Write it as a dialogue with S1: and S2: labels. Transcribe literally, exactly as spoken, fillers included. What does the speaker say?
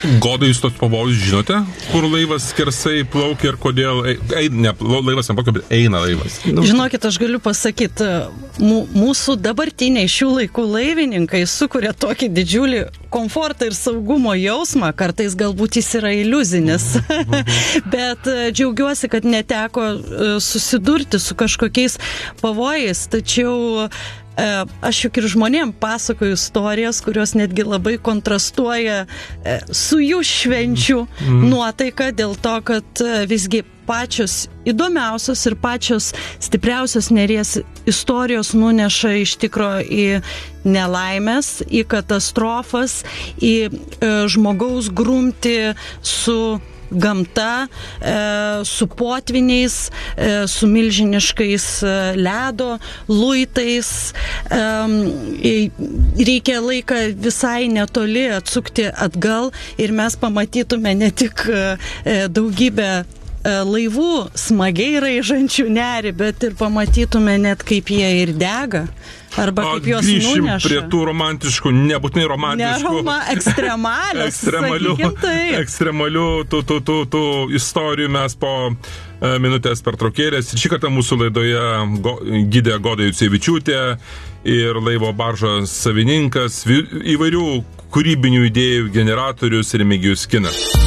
S1: Godai, jūs tos pavojus žinote, kur laivas skersai plaukia ir kodėl, ei, ne, laivas neplaukia, bet eina laivas.
S2: Žinokit, aš galiu pasakyti, mūsų dabartiniai šių laikų laivininkai sukuria tokį didžiulį komfortą ir saugumo jausmą, kartais galbūt jis yra iliuzinis, bet džiaugiuosi, kad neteko susidurti su kažkokiais pavojais, tačiau aš juk ir žmonėm pasakoju istorijas, kurios netgi labai kontrastuoja su jų švenčių mm. nuotaika, dėl to, kad visgi pačios įdomiausios ir pačios stipriausios Neries istorijos nuneša iš tikro į nelaimės, į katastrofas, į e, žmogaus grumti su gamta, e, su potviniais, e, su milžiniškais e, ledo luitais. E, reikia laiką visai netoli atsukti atgal ir mes pamatytume ne tik e, daugybę laivų smagiai raižančių nerį, bet ir pamatytume net kaip jie ir dega. Arba kaip jos
S1: grįšim
S2: nuneša.
S1: Prie tų romantiškų, nebūtinai romantiškų.
S2: Neroma, ekstremalios,
S1: ekstremalių, ekstremalių tų, tų, tų, tų istorijų mes po e, minutės pertraukėlės. Šį kartą mūsų laidoje go, gidė Goda Jucevičiūtė ir laivo baržos savininkas, įvairių kūrybinių idėjų generatorius Remigijus Kinas.